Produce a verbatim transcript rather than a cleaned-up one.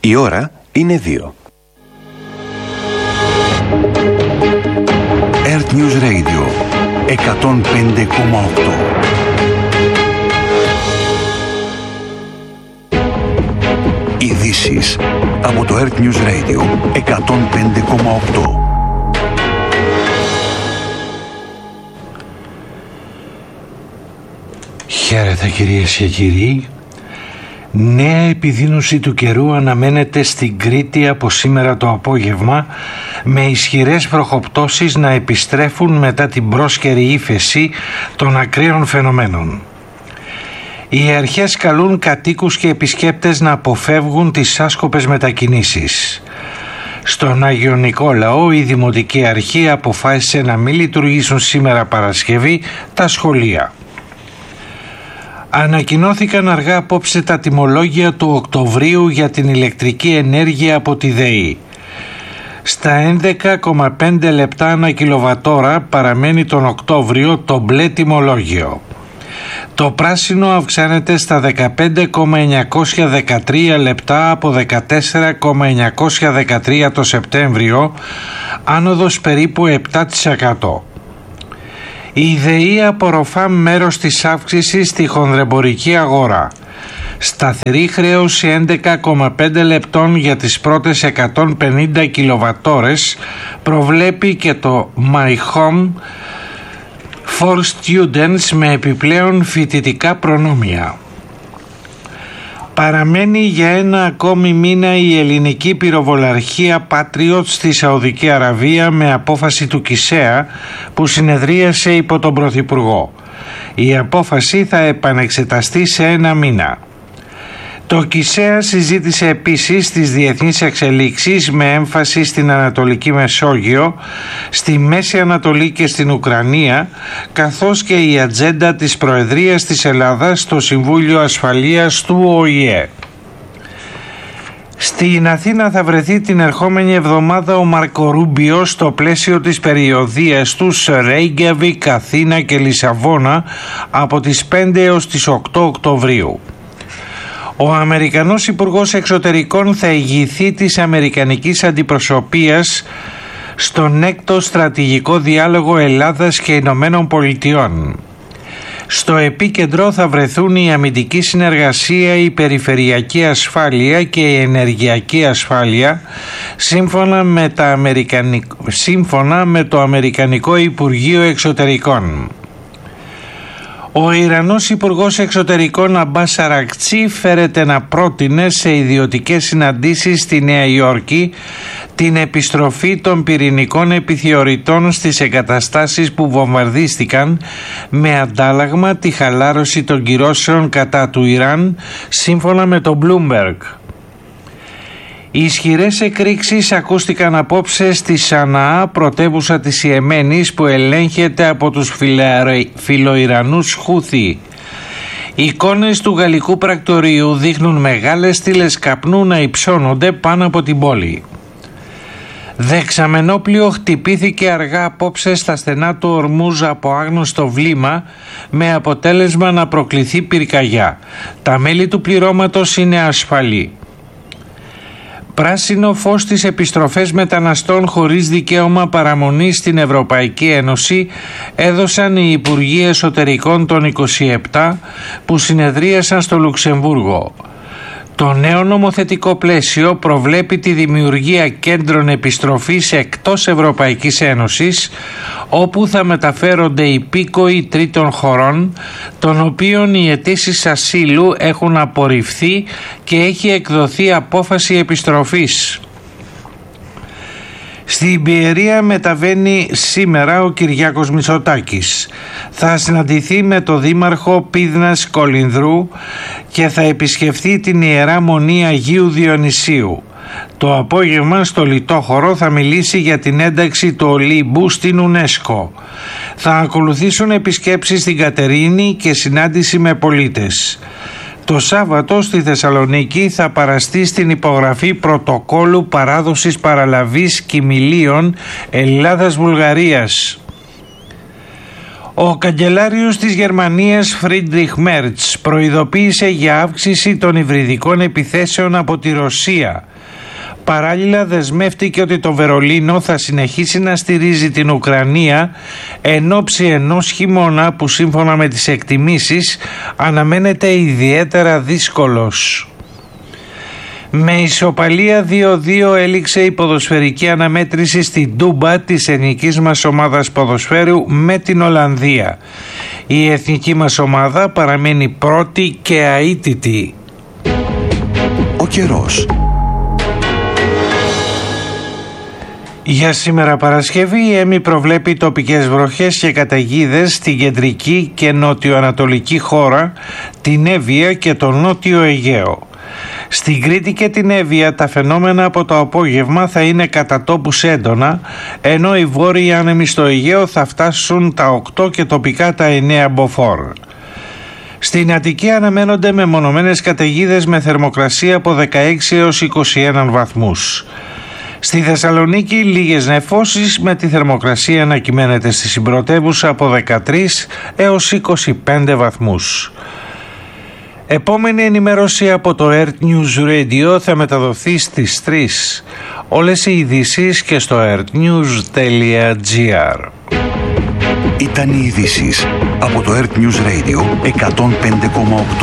Η ώρα είναι δύο. Earth News Radio εκατόν πέντε κόμμα οκτώ. Ειδήσεις από το Earth News Radio εκατόν πέντε κόμμα οκτώ. Χαίρετε κυρίες και κύριοι. Νέα επιδείνωση του καιρού αναμένεται στην Κρήτη από σήμερα το απόγευμα, με ισχυρές βροχοπτώσεις να επιστρέφουν μετά την πρόσκαιρη ύφεση των ακραίων φαινομένων. Οι αρχές καλούν κατοίκους και επισκέπτες να αποφεύγουν τις άσκοπες μετακινήσεις. Στον Άγιο Νικόλαο η Δημοτική Αρχή αποφάσισε να μην λειτουργήσουν σήμερα Παρασκευή τα σχολεία. Ανακοινώθηκαν αργά απόψε τα τιμολόγια του Οκτωβρίου για την ηλεκτρική ενέργεια από τη ΔΕΗ. Στα έντεκα κόμμα πέντε λεπτά ανά κιλοβατόρα παραμένει τον Οκτώβριο το μπλε τιμολόγιο. Το πράσινο αυξάνεται στα δεκαπέντε κόμμα εννιακόσια δεκατρία λεπτά από δεκατέσσερα κόμμα εννιακόσια δεκατρία το Σεπτέμβριο, άνοδος περίπου επτά τοις εκατό. Η ΔΕΗ απορροφά μέρος της αύξησης στη χονδρεμπορική αγορά. Σταθερή χρέωση έντεκα κόμμα πέντε λεπτών για τις πρώτες εκατόν πενήντα κιλοβατόρες προβλέπει και το My Home for Students με επιπλέον φοιτητικά προνόμια. Παραμένει για ένα ακόμη μήνα η ελληνική πυροβολαρχία Patriot στη Σαουδική Αραβία με απόφαση του ΚΙΣΕΑ που συνεδρίασε υπό τον Πρωθυπουργό. Η απόφαση θα επανεξεταστεί σε ένα μήνα. Το ΚΙΣΕΑ συζήτησε επίσης τις διεθνείς εξελίξεις με έμφαση στην Ανατολική Μεσόγειο, στη Μέση Ανατολή και στην Ουκρανία, καθώς και η ατζέντα της Προεδρίας της Ελλάδας στο Συμβούλιο Ασφαλείας του Ο Η Ε. Στην Αθήνα θα βρεθεί την ερχόμενη εβδομάδα ο Μάρκο Ρούμπιο στο πλαίσιο της περιοδείας τους Ρέιγκιαβικ, Αθήνα και Λισαβόνα από τις πέντε έως τις οκτώ Οκτωβρίου. Ο Αμερικανός Υπουργός Εξωτερικών θα ηγηθεί της Αμερικανικής Αντιπροσωπείας στον έκτο στρατηγικό διάλογο Ελλάδας και Ηνωμένων Πολιτειών. Στο επίκεντρο θα βρεθούν η αμυντική συνεργασία, η περιφερειακή ασφάλεια και η ενεργειακή ασφάλεια, σύμφωνα με, τα Αμερικανικ... σύμφωνα με το Αμερικανικό Υπουργείο Εξωτερικών. Ο Ιρανός Υπουργός Εξωτερικών Αμπάς Αρακτσί φέρεται να πρότεινε σε ιδιωτικές συναντήσεις στη Νέα Υόρκη την επιστροφή των πυρηνικών επιθεωρητών στις εγκαταστάσεις που βομβαρδίστηκαν, με αντάλλαγμα τη χαλάρωση των κυρώσεων κατά του Ιράν, σύμφωνα με το Bloomberg. Οι ισχυρές εκρήξεις ακούστηκαν απόψε στη Σαναά, πρωτεύουσα της Ιεμένης που ελέγχεται από τους φιλοϊρανούς Χούθι. Οι εικόνες του γαλλικού πρακτορείου δείχνουν μεγάλες στήλες καπνού να υψώνονται πάνω από την πόλη. Δεξαμενόπλιο χτυπήθηκε αργά απόψε στα στενά του Ορμούζ από άγνωστο βλήμα, με αποτέλεσμα να προκληθεί πυρκαγιά. Τα μέλη του πληρώματος είναι ασφαλή. Πράσινο φως στις επιστροφές μεταναστών χωρίς δικαίωμα παραμονής στην Ευρωπαϊκή Ένωση έδωσαν οι Υπουργοί Εσωτερικών των είκοσι επτά που συνεδρίασαν στο Λουξεμβούργο. Το νέο νομοθετικό πλαίσιο προβλέπει τη δημιουργία κέντρων επιστροφής εκτός Ευρωπαϊκής Ένωσης, όπου θα μεταφέρονται υπήκοοι τρίτων χωρών, των οποίων οι αιτήσεις ασύλου έχουν απορριφθεί και έχει εκδοθεί απόφαση επιστροφής. Στην Πιερία μεταβαίνει σήμερα ο Κυριάκος Μητσοτάκης. Θα συναντηθεί με το Δήμαρχο Πίδνας Κολυνδρού και θα επισκεφθεί την Ιερά Μονή Αγίου Διονυσίου. Το απόγευμα στο Λιτόχωρο θα μιλήσει για την ένταξη του Ολύμπου στην UNESCO. Θα ακολουθήσουν επισκέψεις στην Κατερίνη και συνάντηση με πολίτες. Το Σάββατο στη Θεσσαλονίκη θα παραστεί στην υπογραφή πρωτοκόλου παράδοσης παραλαβής κοιμηλίων Ελλάδας-Βουλγαρίας. Ο καγκελάριος της Γερμανίας Φρίντριχ Μέρτς προειδοποίησε για αύξηση των υβριδικών επιθέσεων από τη Ρωσία Παράλληλα δεσμεύτηκε ότι το Βερολίνο θα συνεχίσει να στηρίζει την Ουκρανία εν ώψη ενός χειμώνα που σύμφωνα με τις εκτιμήσεις αναμένεται ιδιαίτερα δύσκολος. Με ισοπαλία δύο δύο έληξε η ποδοσφαιρική αναμέτρηση στην Τούμπα της εθνικής μας ομάδας ποδοσφαίρου με την Ολλανδία. Η εθνική μας ομάδα παραμένει πρώτη και αίτητη. Ο καιρός. Για σήμερα Παρασκευή η ΕΜΗ προβλέπει τοπικές βροχές και καταιγίδες στην κεντρική και νότιο-ανατολική χώρα, την Εύβοια και το νότιο Αιγαίο. Στην Κρήτη και την Εύβοια τα φαινόμενα από το απόγευμα θα είναι κατά τόπους έντονα, ενώ οι βόρειοι άνεμοι στο Αιγαίο θα φτάσουν τα οκτώ και τοπικά τα εννέα μποφόρ. Στην Αττική αναμένονται μεμονωμένες καταιγίδες με θερμοκρασία από δεκαέξι έως είκοσι ένα βαθμούς. Στη Θεσσαλονίκη λίγες νεφώσεις με τη θερμοκρασία να κυμαίνεται στη συμπρωτεύουσα από δεκατρείς έως είκοσι πέντε βαθμούς. Επόμενη ενημέρωση από το Earth News Radio θα μεταδοθεί στις τρεις. Όλες οι ειδήσεις και στο earthnews τελεία gr. Ήταν οι ειδήσεις από το Earth News Radio εκατόν πέντε κόμμα οκτώ.